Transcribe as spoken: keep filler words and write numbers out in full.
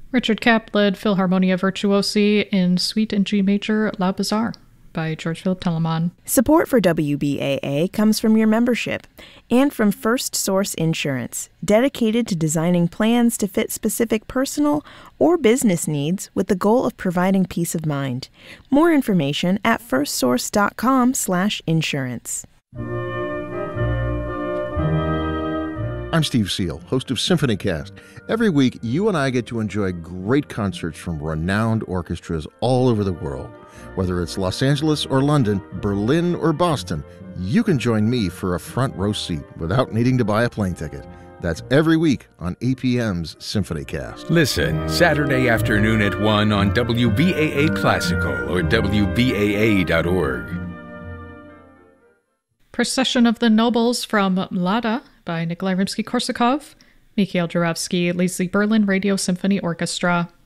Richard Kapp led Philharmonia Virtuosi in Suite in G Major La Bizarre by George Philip Telemann. Support for W B A A comes from your membership and from First Source Insurance, dedicated to designing plans to fit specific personal or business needs with the goal of providing peace of mind. More information at firstsource.com slash insurance. I'm Steve Seal, host of SymphonyCast. Every week, you and I get to enjoy great concerts from renowned orchestras all over the world. Whether it's Los Angeles or London, Berlin or Boston, you can join me for a front row seat without needing to buy a plane ticket. That's every week on A P M's SymphonyCast. Listen Saturday afternoon at one on W B A A Classical or W B A A dot org. Procession of the Nobles from Mlada by Nikolai Rimsky-Korsakov, Mikhail Juravsky, Leslie Berlin Radio Symphony Orchestra.